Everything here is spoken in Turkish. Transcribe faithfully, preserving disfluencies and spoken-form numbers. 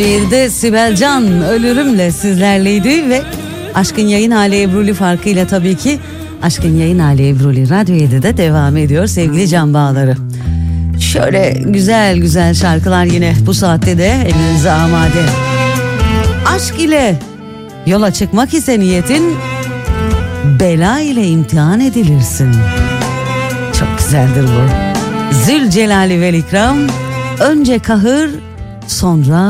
Bir de Sibel Can Ölürüm'le sizlerleydi ve Aşkın Yayın Hali Ebruli farkıyla tabii ki Aşkın Yayın Hali Ebruli Radyo yedide devam ediyor sevgili can bağları. Şöyle güzel güzel şarkılar yine bu saatte de elinize amade. Aşk ile yola çıkmak ise niyetin, bela ile imtihan edilirsin. Çok güzeldir bu. Zülcelali vel İkram, önce kahır sonra